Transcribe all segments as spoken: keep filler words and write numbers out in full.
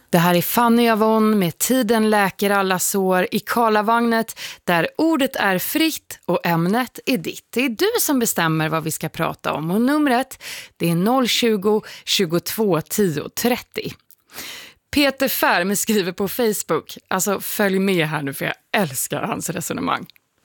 Det här är Fanny Avon med Tiden läker alla sår i Karlavagnet, där ordet är fritt och ämnet är ditt. Det är du som bestämmer vad vi ska prata om, och numret det är noll tjugo, tjugotvå, tio, trettio. Peter Färm skriver på Facebook, alltså följ med här nu för jag älskar hans resonemang.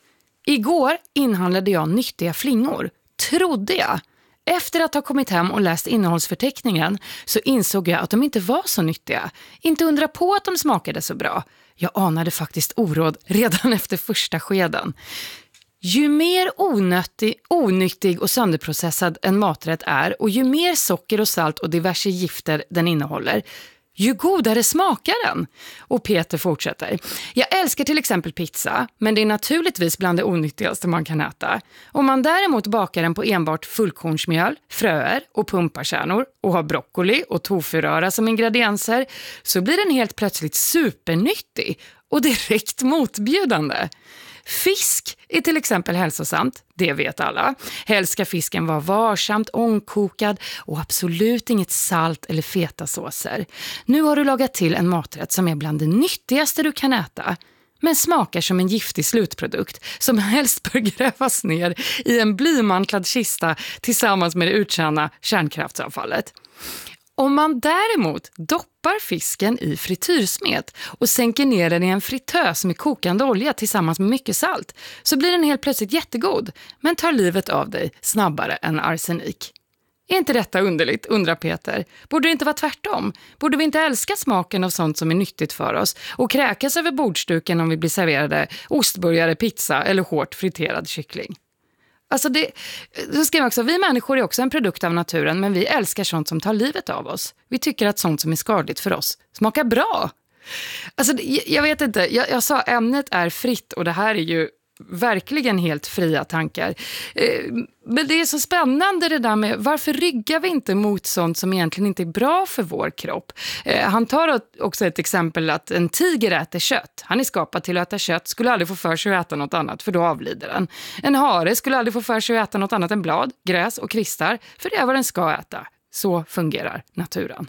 Igår inhandlade jag nyttiga flingor, trodde jag. Efter att ha kommit hem och läst innehållsförteckningen så insåg jag att de inte var så nyttiga. Inte undra på att de smakade så bra. Jag anade faktiskt oråd redan efter första skeden. Ju mer onötig, onyttig och sönderprocessad en maträtt är och ju mer socker och salt och diverse gifter den innehåller, ju godare smakar den. Och Peter fortsätter. Jag älskar till exempel pizza, men det är naturligtvis bland det onyttigaste man kan äta. Om man däremot bakar den på enbart fullkornsmjöl, fröer och pumpakärnor och har broccoli och tofuröra som ingredienser, så blir den helt plötsligt supernyttig och direkt motbjudande. Fisk är till exempel hälsosamt, det vet alla. Helst ska fisken vara varsamt ångkokad och absolut inget salt eller fetasåser. Nu har du lagat till en maträtt som är bland det nyttigaste du kan äta, men smakar som en giftig slutprodukt som helst bör grävas ner i en blymantlad kista tillsammans med det uttjänta kärnkraftsavfallet. Om man däremot doppar fisken i frityrsmet och sänker ner den i en fritös med kokande olja tillsammans med mycket salt, så blir den helt plötsligt jättegod, men tar livet av dig snabbare än arsenik. Är inte detta underligt, undrar Peter. Borde det inte vara tvärtom? Borde vi inte älska smaken av sånt som är nyttigt för oss och kräkas över bordstuken om vi blir serverade ostburgare, pizza eller hårt friterad kyckling? Alltså det, så skriver jag också, vi människor är också en produkt av naturen, men vi älskar sånt som tar livet av oss. Vi tycker att sånt som är skadligt för oss smakar bra. Alltså jag vet inte, jag, jag sa ämnet är fritt och det här är ju verkligen helt fria tankar. Men det är så spännande det där med varför ryggar vi inte mot sånt som egentligen inte är bra för vår kropp. Han tar också ett exempel att en tiger äter kött. Han är skapad till att äta kött, skulle aldrig få för sig att äta något annat för då avlider den. En hare skulle aldrig få för sig att äta något annat än blad, gräs och kvistar för det är vad den ska äta. Så fungerar naturen.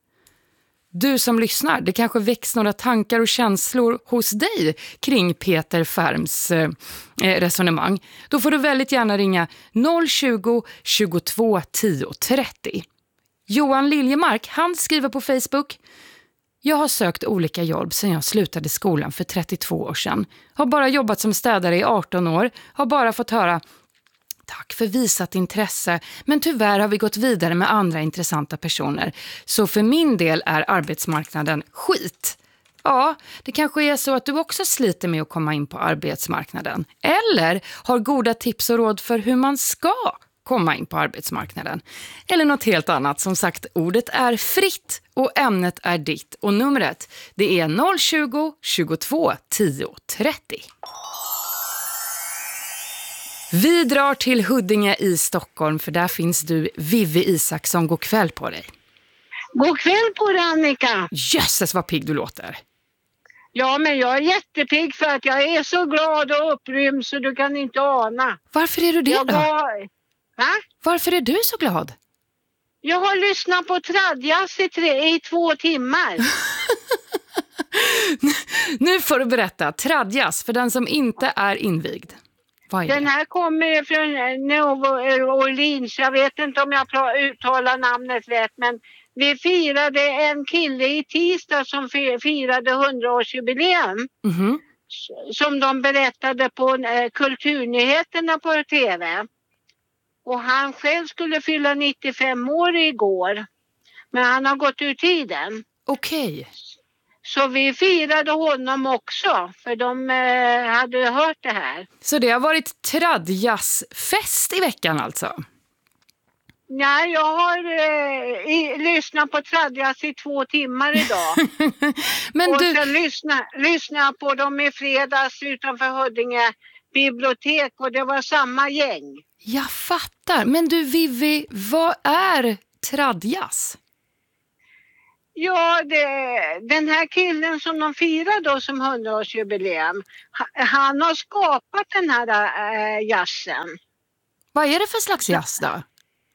Du som lyssnar, det kanske väcks några tankar och känslor hos dig kring Peter Färms eh, resonemang. Då får du väldigt gärna ringa noll tjugo, tjugotvå, tio, trettio. Johan Liljemark, han skriver på Facebook: jag har sökt olika jobb sedan jag slutade skolan för trettiotvå år sedan. Har bara jobbat som städare i arton år, har bara fått höra tack för visat intresse, men tyvärr har vi gått vidare med andra intressanta personer. Så för min del är arbetsmarknaden skit. Ja, det kanske är så att du också sliter med att komma in på arbetsmarknaden. Eller har goda tips och råd för hur man ska komma in på arbetsmarknaden. Eller något helt annat. Som sagt, ordet är fritt och ämnet är ditt. Och numret, det är noll tjugo, tjugotvå, tio, trettio. Vi drar till Huddinge i Stockholm för där finns du, Vivi Isaksson. God kväll på dig. God kväll på dig, Annika. Jösses vad pigg du låter. Ja, men jag är jättepigg för att jag är så glad och upprymd så du kan inte ana. Varför är du det jag då? Var... Va? Varför är du så glad? Jag har lyssnat på tradjazz i, tre... i två timmar. Nu får du berätta. Tradjazz för den som inte är invigd. Den här kommer från New Orleans. Jag vet inte om jag uttalar namnet rätt, men vi firade en kille i tisdag som firade hundraårsjubileum. Mm-hmm. Som de berättade på Kulturnyheterna på tv. Och han själv skulle fylla nittiofem år igår. Men han har gått ur tiden. Okej. Okay. Så vi firade honom också, för de eh, hade hört det här. Så det har varit tradjazzfest i veckan alltså? Nej, jag har eh, i, lyssnat på tradjazz i två timmar idag. Men och du... sen lyssnade lyssna på dem i fredags utanför Huddinge bibliotek och det var samma gäng. Jag fattar. Men du Vivi, vad är tradjazz? Ja, det, den här killen som de firar då som hundraårsjubileum, han har skapat den här äh, jazzen. Vad är det för slags jazz då?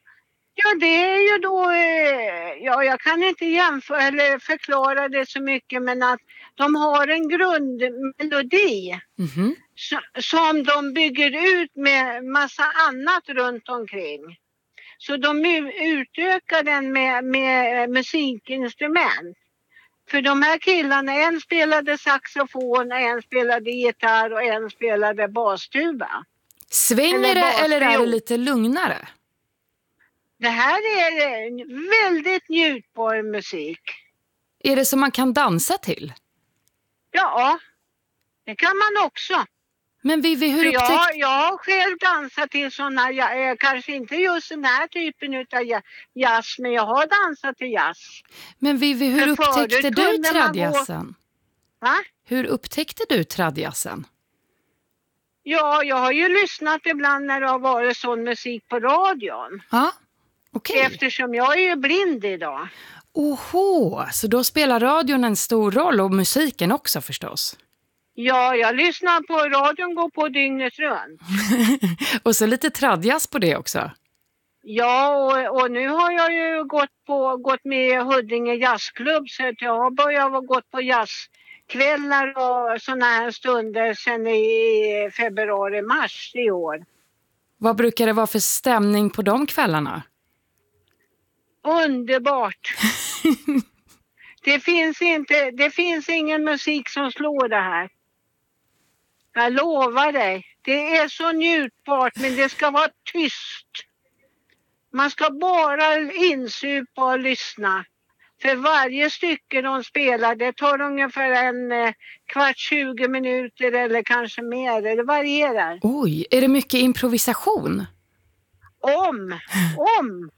Ja, det är ju då, eh, ja, jag kan inte jämföra eller förklara det så mycket, men att de har en grundmelodi Mhm. so- som de bygger ut med massa annat runt omkring. Så de u- utökar den med, med musikinstrument. För de här killarna, en spelade saxofon, en spelade gitarr och en spelade bastuba. Svänger Eller det eller är det basfiol. lite lugnare? Det här är eh, väldigt njutbar musik. Är det som man kan dansa till? Ja, det kan man också. Men Vivi, hur För upptäckte... jag, jag har själv dansat till sådana, ja, kanske inte just den här typen av jazz, men jag har dansat till jazz. Men Vivi, hur För upptäckte förut du kunde man gå- tradjazzen? Va? Hur upptäckte du tradjazzen? Ja, jag har ju lyssnat ibland när det har varit sån musik på radion. Ja, okej. Eftersom jag är ju blind idag. Oho, så då spelar radion en stor roll och musiken också förstås. Ja, jag lyssnar på radion, går på dygnet runt. Och så lite tradjazz på det också. Ja, och, och nu har jag ju gått, på, gått med i Huddinge jazzklubb, så att jag har börjat gå på jazzkvällar och sådana här stunder sedan i februari, mars i år. Vad brukar det vara för stämning på de kvällarna? Underbart! det, finns inte, det finns ingen musik som slår det här. Jag lovar dig. Det är så njutbart, men det ska vara tyst. Man ska bara insupa och lyssna. För varje stycke de spelar, det tar ungefär en eh, kvart, tjugo minuter eller kanske mer. Det varierar. Oj, är det mycket improvisation? Om, om.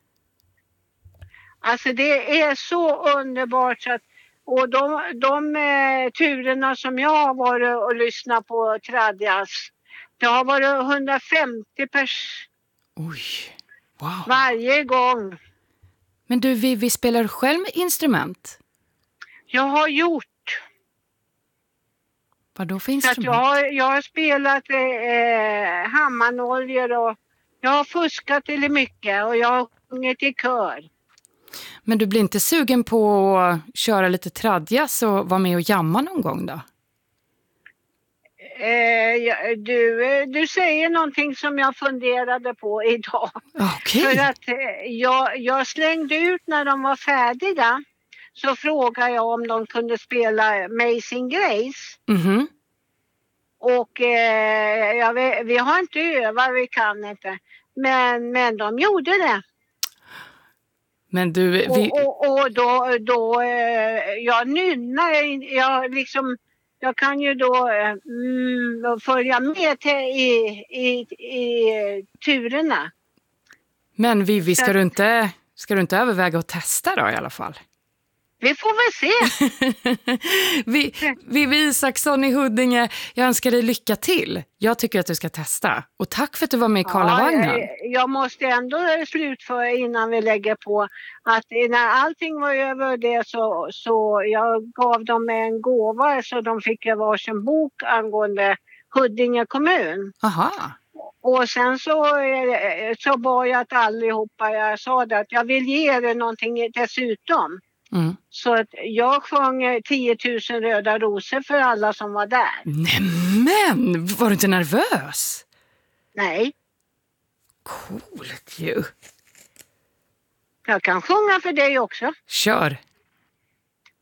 Alltså det är så underbart. Så att, och de, de eh, turerna som jag har varit och lyssnat på tradjazz, det har varit hundrafemtio pers Oj, wow. varje gång. Men du Vivi, spelar du själv med instrument? Jag har gjort. Vad då för Så att instrument? jag, har, jag har spelat eh, hammarnoljor och jag har fuskat eller mycket och jag har sjungit i kör. Men du blir inte sugen på att köra lite tradjazz och vara med och jamma någon gång då? Eh, ja, du, eh, du säger någonting som jag funderade på idag. Okej. För att eh, jag, jag slängde ut när de var färdiga, så frågade jag om de kunde spela Amazing Grace. Mhm. Och eh, ja, vi, vi har inte övat, vi kan inte. Men, men de gjorde det. Men du, vi... Och, och, och då, då eh, jag nynnar, jag liksom, jag kan ju då eh, mm, följa med till, i, i, i turerna. Men Vivi, ska Så- du inte, ska du inte överväga att testa då i alla fall? Vi får väl se. Vi, Vivi Isaksson i Huddinge, jag önskar dig lycka till. Jag tycker att du ska testa. Och tack för att du var med i Karlavagnen. Ja, jag, jag måste ändå slutföra innan vi lägger på att när allting var över det så, så jag gav dem en gåva så de fick varsin bok angående Huddinge kommun. Aha. Och sen så, eh, så bad jag att allihopa, jag sa det att jag vill ge er någonting dessutom. Mm. Så att jag sjöng tio tusen röda rosor för alla som var där. Nämen, var du inte nervös? Nej, Coolt ju. jag kan sjunga för dig också. Kör.